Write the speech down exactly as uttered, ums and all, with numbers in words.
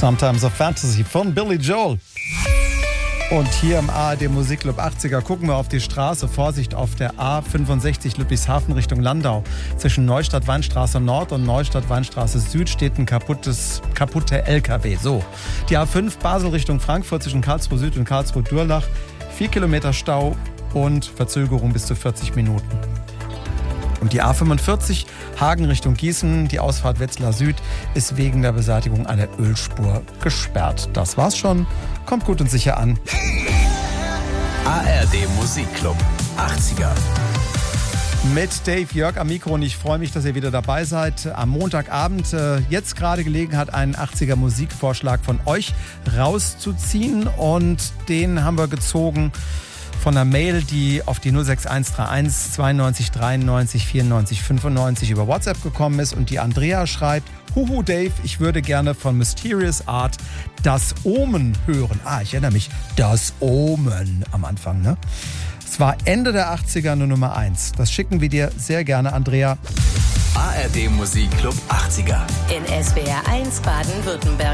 Sometimes of Fantasy von Billy Joel. Und hier im A R D Musikclub achtziger gucken wir auf die Straße. Vorsicht, auf der A fünfundsechzig Ludwigshafen Richtung Landau. Zwischen Neustadt-Weinstraße Nord und Neustadt-Weinstraße Süd steht ein kaputtes, kaputter L K W. So, die A fünf Basel Richtung Frankfurt zwischen Karlsruhe Süd und Karlsruhe Durlach. Vier Kilometer Stau und Verzögerung bis zu vierzig Minuten. Und die A fünfundvierzig Hagen Richtung Gießen, die Ausfahrt Wetzlar Süd, ist wegen der Beseitigung einer Ölspur gesperrt. Das war's schon. Kommt gut und sicher an. A R D Musikclub achtziger. Mit Dave Jörg am Mikro und ich freue mich, dass ihr wieder dabei seid. Am Montagabend äh, jetzt gerade Gelegenheit, einen achtziger Musikvorschlag von euch rauszuziehen. Und den haben wir gezogen von einer Mail, die auf die null sechs eins drei eins zweiundneunzig dreiundneunzig vierundneunzig fünfundneunzig über WhatsApp gekommen ist. Und die Andrea schreibt: Huhu Dave, ich würde gerne von Mysterious Art Das Omen hören. Ah, ich erinnere mich. Das Omen am Anfang, ne? Es war Ende der achtziger eine Nummer eins. Das schicken wir dir sehr gerne, Andrea. A R D Musikclub achtziger. In S W R eins Baden-Württemberg.